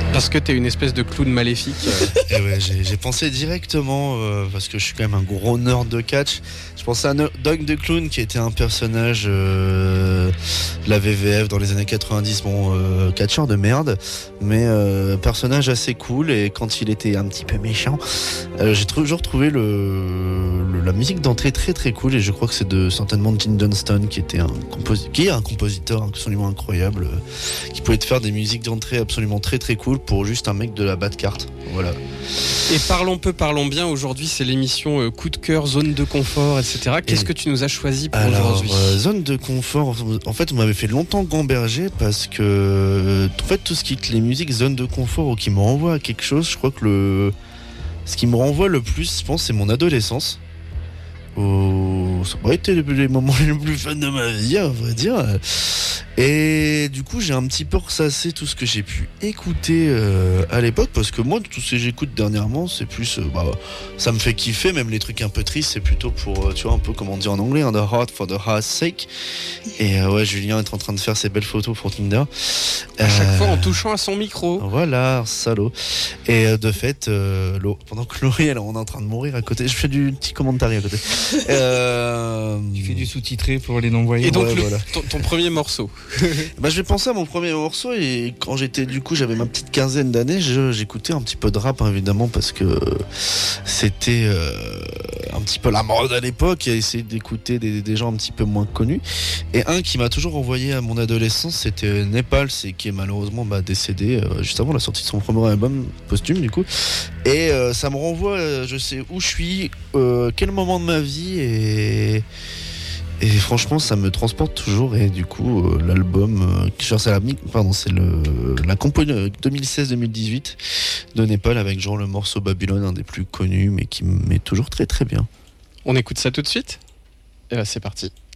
Parce que t'es une espèce de clown maléfique. Et ouais, j'ai pensé directement, parce que je suis quand même un gros nerd de catch, je pensais à Dog the Clown qui était un personnage de la VVF dans les années 90, catcheur de merde, mais personnage assez cool, et quand il était un petit peu méchant, j'ai toujours trouvé la musique d'entrée très très cool, et je crois que c'est certainement Gene Dunstan qui est un compositeur absolument incroyable, qui pouvait te faire des musiques d'entrée absolument très très cool pour juste un mec de la bas de carte. Voilà. Et parlons peu, parlons bien. Aujourd'hui, c'est l'émission coup de cœur, zone de confort, etc. Qu'est-ce que tu nous as choisi pour aujourd'hui ? Zone de confort, en fait, on m'avait fait longtemps gamberger parce que, en fait, tout ce qui est les musiques zone de confort ou qui me renvoie à quelque chose, je crois que ce qui me renvoie le plus, je pense, c'est mon adolescence. Ça aurait été les moments les plus fun de ma vie, à vrai dire. Et du coup, j'ai un petit peu ressassé tout ce que j'ai pu écouter à l'époque, parce que moi, tout ce que j'écoute dernièrement, c'est plus, ça me fait kiffer, même les trucs un peu tristes, c'est plutôt pour, tu vois, un peu comme on dit en anglais, the heart for the heart's sake. Et ouais, Julien est en train de faire ses belles photos pour Tinder. À chaque fois en touchant à son micro. Voilà, salaud. Et de fait, pendant que Laurie, on est en train de mourir à côté, je fais du petit commentaire à côté. Tu fais du sous-titré pour les non-voyants. Et donc, ouais, voilà. ton premier morceau. Je vais penser à mon premier morceau, et quand j'avais ma petite quinzaine d'années, j'écoutais un petit peu de rap, hein, évidemment, parce que c'était un petit peu la mode à l'époque, et essayer d'écouter des gens un petit peu moins connus. Et un qui m'a toujours envoyé à mon adolescence, c'était Nepal, qui est malheureusement décédé juste avant la sortie de son premier album posthume, du coup. Et ça me renvoie, je sais où je suis, quel moment de ma vie, et franchement, ça me transporte toujours. Et du coup, l'album, c'est la compo 2016-2018 de Népal, avec genre le morceau Babylone, un des plus connus, mais qui me met toujours très très bien. On écoute ça tout de suite ? Et c'est parti.